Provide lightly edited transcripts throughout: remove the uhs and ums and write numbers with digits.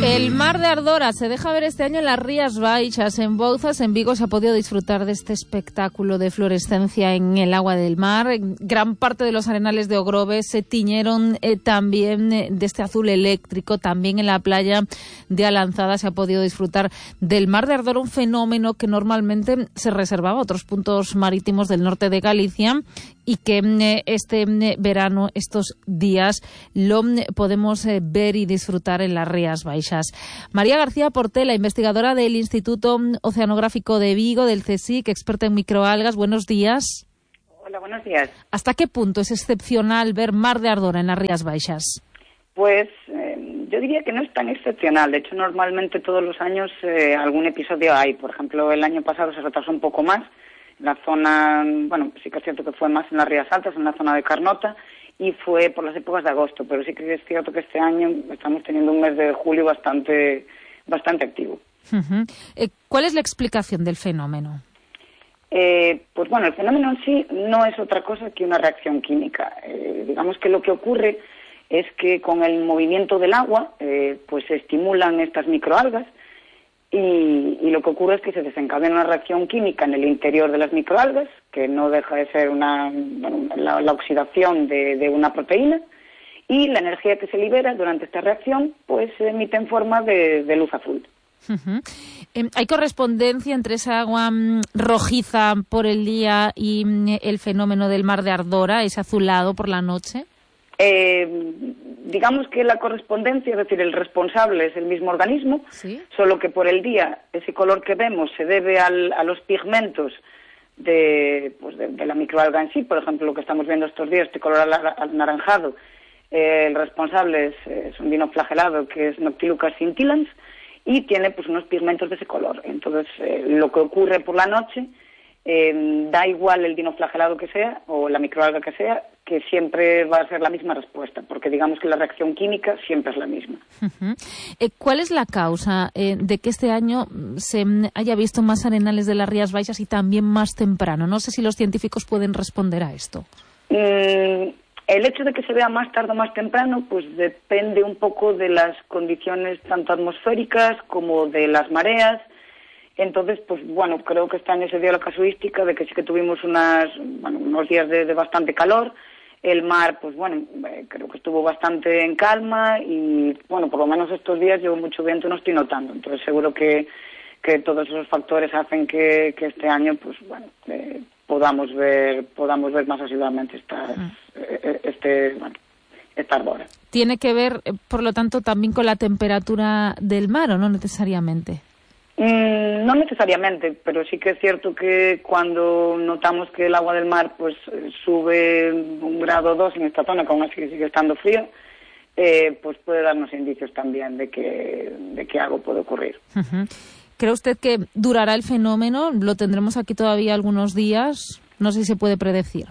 El mar de Ardora se deja ver este año en las Rías Baixas, en Bouzas, en Vigo. Se ha podido disfrutar de este espectáculo de fluorescencia en el agua del mar. Gran parte de los arenales de Ogrove se tiñeron también de este azul eléctrico. También en la playa de Alanzada se ha podido disfrutar del mar de Ardora, un fenómeno que normalmente se reservaba a otros puntos marítimos del norte de Galicia y que este verano, estos días, lo podemos ver y disfrutar en las Rías Baixas. María García Portela, investigadora del Instituto Oceanográfico de Vigo, del CSIC, experta en microalgas. Buenos días. Hola, buenos días. ¿Hasta qué punto es excepcional ver mar de Ardora en las Rías Baixas? Pues yo diría que no es tan excepcional. De hecho, normalmente todos los años algún episodio hay. Por ejemplo, el año pasado se retrasó un poco más. En la zona, bueno, sí que es cierto que fue más en las Rías Altas, en la zona de Carnota, y fue por las épocas de agosto, pero sí que es cierto que este año estamos teniendo un mes de julio bastante activo. Uh-huh. ¿Cuál es la explicación del fenómeno? Pues bueno, el fenómeno en sí no es otra cosa que una reacción química. Digamos que lo que ocurre es que con el movimiento del agua pues se estimulan estas microalgas y lo que ocurre es que se desencadena una reacción química en el interior de las microalgas, que no deja de ser la oxidación de una proteína, y la energía que se libera durante esta reacción pues se emite en forma de luz azul. Uh-huh. ¿Hay correspondencia entre esa agua rojiza por el día y el fenómeno del mar de Ardora, ese azulado por la noche? Digamos que la correspondencia, es decir, el responsable es el mismo organismo, ¿sí? Solo que por el día ese color que vemos se debe a los pigmentos de la microalga en sí. Por ejemplo, lo que estamos viendo estos días, este color anaranjado, el responsable es un dinoflagelado que es Noctiluca scintillans y tiene pues unos pigmentos de ese color. Entonces, lo que ocurre por la noche, da igual el dinoflagelado que sea o la microalga que sea, que siempre va a ser la misma respuesta, porque digamos que la reacción química siempre es la misma. Uh-huh. ¿Cuál es la causa de que este año se haya visto más arenales de las Rías Baixas y también más temprano? No sé si los científicos pueden responder a esto. El hecho de que se vea más tarde o más temprano, pues depende un poco de las condiciones tanto atmosféricas como de las mareas. Entonces, pues bueno, creo que está en ese día la casuística de que sí que tuvimos unos días de bastante calor. El mar, pues bueno, creo que estuvo bastante en calma y, bueno, por lo menos estos días llevo mucho viento y no estoy notando. Entonces, seguro que todos esos factores hacen que este año, pues bueno, podamos ver más asiduamente esta ardora. ¿Tiene que ver, por lo tanto, también con la temperatura del mar o no necesariamente? No necesariamente, pero sí que es cierto que cuando notamos que el agua del mar pues sube 1 grado o 2 en esta zona, que aún así sigue estando frío, pues puede darnos indicios también de que algo puede ocurrir. Uh-huh. ¿Cree usted que durará el fenómeno? ¿Lo tendremos aquí todavía algunos días? No sé si se puede predecir.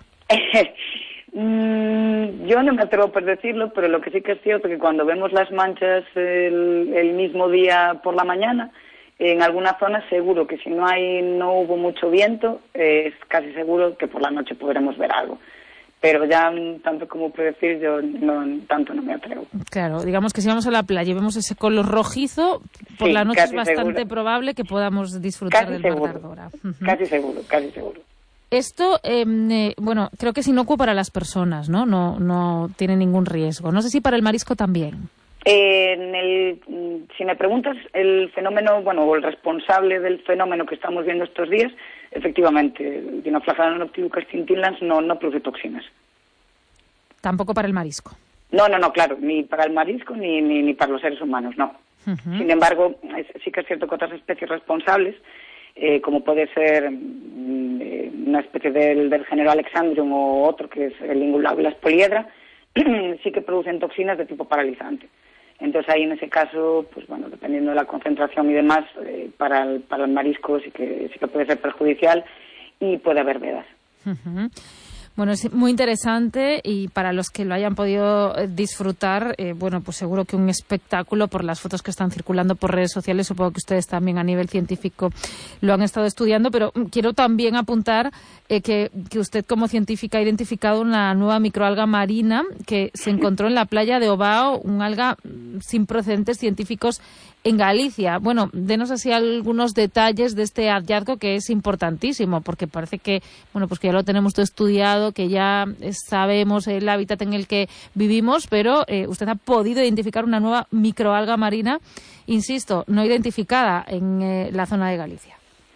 Yo no me atrevo a predecirlo, pero lo que sí que es cierto es que cuando vemos las manchas el mismo día por la mañana, en alguna zona seguro que si no hubo mucho viento, es casi seguro que por la noche podremos ver algo. Pero ya tanto como predecir, yo no me atrevo. Claro, digamos que si vamos a la playa y vemos ese color rojizo, por la noche es bastante probable que podamos disfrutar del mar de Ardora. Uh-huh. Casi seguro. Esto, bueno, creo que es inocuo para las personas, ¿no? No tiene ningún riesgo. No sé si para el marisco también. Si me preguntas el fenómeno, bueno, o el responsable del fenómeno que estamos viendo estos días, efectivamente, el dinoflagelado Noctiluca scintillans no produce toxinas. ¿Tampoco para el marisco? No, claro, ni para el marisco ni para los seres humanos, no. Uh-huh. Sin embargo, sí que es cierto que otras especies responsables, como puede ser una especie del género Alexandrium o otro que es el Lingulabilas poliedra, sí que producen toxinas de tipo paralizante. Entonces ahí en ese caso, pues bueno, dependiendo de la concentración y demás, para el marisco sí que puede ser perjudicial y puede haber vedas. Uh-huh. Bueno, es muy interesante y para los que lo hayan podido disfrutar, bueno, pues seguro que un espectáculo por las fotos que están circulando por redes sociales. Supongo que ustedes también a nivel científico lo han estado estudiando, pero quiero también apuntar que usted como científica ha identificado una nueva microalga marina que se encontró en la playa de Ovao, un alga sin precedentes científicos en Galicia. Bueno, denos así algunos detalles de este hallazgo que es importantísimo, porque parece que, bueno, pues que ya lo tenemos todo estudiado, que ya sabemos el hábitat en el que vivimos, pero usted ha podido identificar una nueva microalga marina, insisto, no identificada en la zona de Galicia.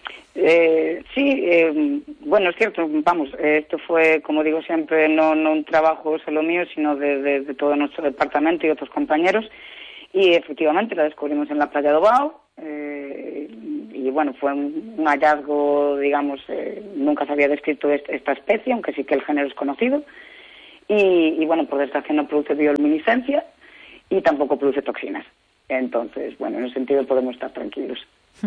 Sí, bueno, es cierto, vamos, esto fue, como digo siempre, no un trabajo solo mío, sino de todo nuestro departamento y otros compañeros, y efectivamente la descubrimos en la playa de Ovao, y bueno, fue un hallazgo, digamos, nunca se había descrito esta especie, aunque sí que el género es conocido, y bueno, por desgracia no produce bioluminiscencia y tampoco produce toxinas. Entonces, bueno, en ese sentido podemos estar tranquilos.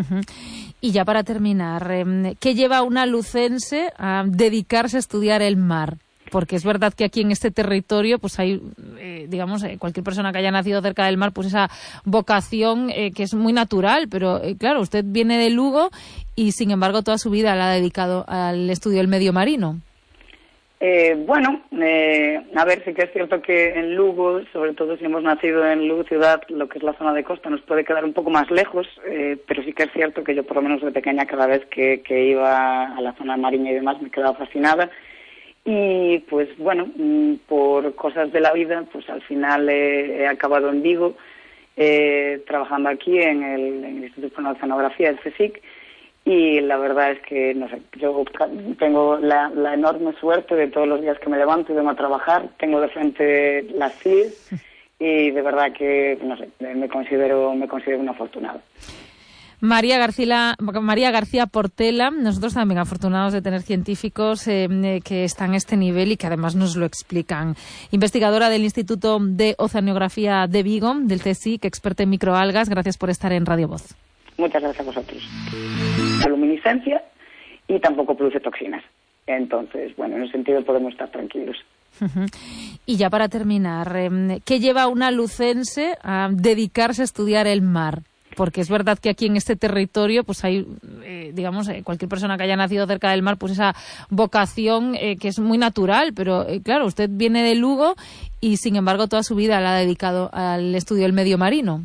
Y ya para terminar, ¿qué lleva a una lucense a dedicarse a estudiar el mar? Porque es verdad que aquí en este territorio pues hay, digamos, cualquier persona que haya nacido cerca del mar, pues esa vocación que es muy natural, pero claro, usted viene de Lugo y sin embargo toda su vida la ha dedicado al estudio del medio marino. Bueno, a ver, sí que es cierto que en Lugo, sobre todo si hemos nacido en Lugo ciudad, lo que es la zona de costa nos puede quedar un poco más lejos, pero sí que es cierto que yo por lo menos de pequeña cada vez que iba a la zona marina y demás me quedaba fascinada. Y pues bueno, por cosas de la vida, pues al final he acabado en Vigo, trabajando aquí en el Instituto de Oceanografía, el CSIC, y la verdad es que, no sé, yo tengo la enorme suerte de todos los días que me levanto y vengo a trabajar, tengo de frente las CIES y de verdad que, no sé, me considero una afortunada. María García Portela, nosotros también afortunados de tener científicos que están a este nivel y que además nos lo explican. Investigadora del Instituto de Oceanografía de Vigo, del CSIC, experta en microalgas, gracias por estar en Radio Voz. Muchas gracias a vosotros. Luminiscencia y tampoco produce toxinas. Entonces, bueno, en ese sentido podemos estar tranquilos. Y ya para terminar, ¿qué lleva a una lucense a dedicarse a estudiar el mar? Porque es verdad que aquí en este territorio pues hay, digamos, cualquier persona que haya nacido cerca del mar, pues esa vocación que es muy natural, pero claro, usted viene de Lugo y sin embargo toda su vida la ha dedicado al estudio del medio marino.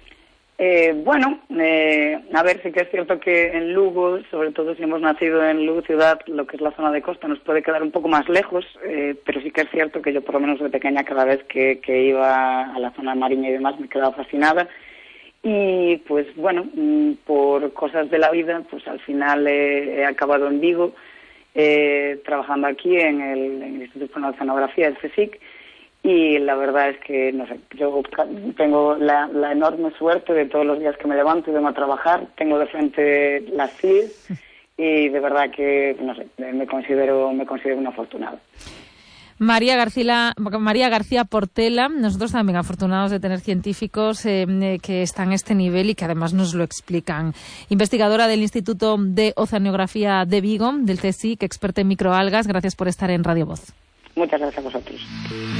Bueno, a ver, sí que es cierto que en Lugo, sobre todo si hemos nacido en Lugo ciudad, lo que es la zona de costa nos puede quedar un poco más lejos, pero sí que es cierto que yo por lo menos de pequeña cada vez que iba a la zona marina y demás me quedaba fascinada. Y pues bueno, por cosas de la vida, pues al final he acabado en Vigo, trabajando aquí en el Instituto de Oceanografía, el CSIC, y la verdad es que, no sé, yo tengo la enorme suerte de todos los días que me levanto y vengo a trabajar, tengo de frente las CIES y de verdad que, no sé, me considero una afortunada. María García Portela, nosotros también afortunados de tener científicos que están a este nivel y que además nos lo explican. Investigadora del Instituto de Oceanografía de Vigo, del CSIC, experta en microalgas, gracias por estar en Radio Voz. Muchas gracias a vosotros.